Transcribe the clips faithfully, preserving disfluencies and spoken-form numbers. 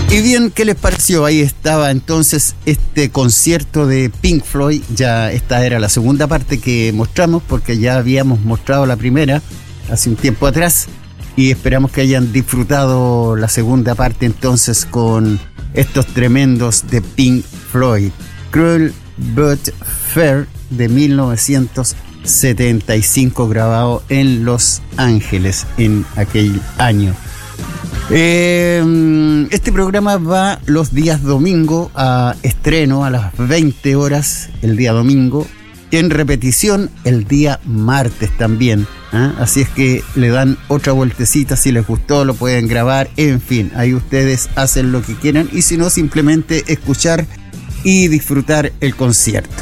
Y bien, ¿qué les pareció? Ahí estaba entonces este concierto de Pink Floyd. Ya esta era la segunda parte que mostramos, porque ya habíamos mostrado la primera hace un tiempo atrás, y esperamos que hayan disfrutado la segunda parte entonces con estos tremendos de Pink Floyd. Cruel But Fair, de mil novecientos setenta y cinco, grabado en Los Ángeles en aquel año. Eh, este programa va los días domingo a estreno a las veinte horas el día domingo, en repetición el día martes también, ¿eh? Así es que le dan otra vueltecita, si les gustó lo pueden grabar, en fin, ahí ustedes hacen lo que quieran, y si no, simplemente escuchar y disfrutar el concierto.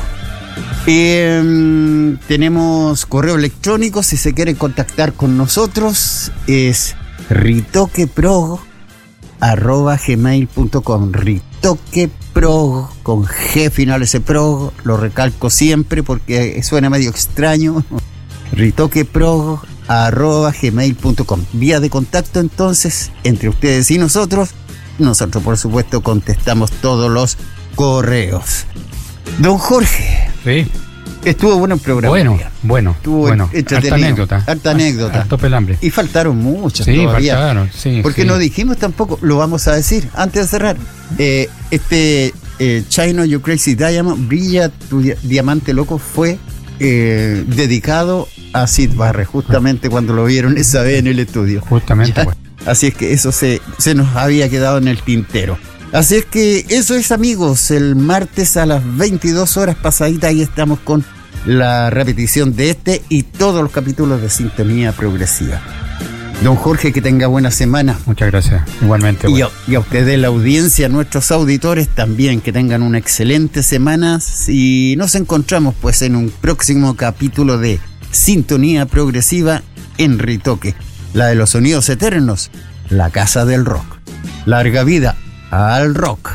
Eh, tenemos correo electrónico, si se quieren contactar con nosotros, es ritoqueprog arroba gmail punto com. Ritoqueprog con G final, ese prog lo recalco siempre porque suena medio extraño. Ritoqueprog arroba gmail punto com. Vía de contacto entonces entre ustedes y nosotros. Nosotros por supuesto contestamos todos los correos. Don Jorge. Sí. Estuvo bueno el programa. Bueno, bueno, Estuvo bueno. entretenido. Harta anécdota. Harta anécdota. Harto pelambre. Y faltaron muchas sí, todavía. faltaron, sí. Porque sí. no dijimos tampoco, lo vamos a decir antes de cerrar. Eh, este eh, Chino You Crazy Diamond, Brilla tu di- diamante loco, fue eh, dedicado a Syd Barrett, justamente cuando lo vieron esa vez en el estudio. Justamente. Pues. Así es que eso se, se nos había quedado en el tintero. Así es que eso es, amigos, el martes a las veintidós horas pasaditas, ahí estamos con la repetición de este y todos los capítulos de Sintonía Progresiva. Don Jorge, que tenga buena semana. Muchas gracias, igualmente. Y Bueno. a, y a ustedes, la audiencia, a nuestros auditores también, que tengan una excelente semana, y nos encontramos pues en un próximo capítulo de Sintonía Progresiva en Ritoque, la de los sonidos eternos, la casa del rock. Larga vida al rock.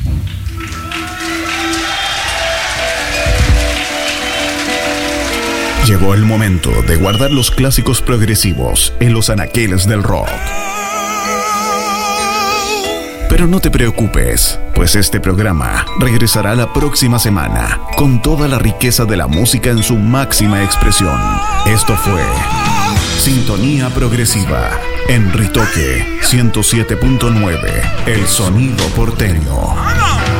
Llegó el momento de guardar los clásicos progresivos en los anaqueles del rock. Pero no te preocupes, pues este programa regresará la próxima semana con toda la riqueza de la música en su máxima expresión. Esto fue Sintonía Progresiva en Ritoque ciento siete punto nueve, el sonido porteño.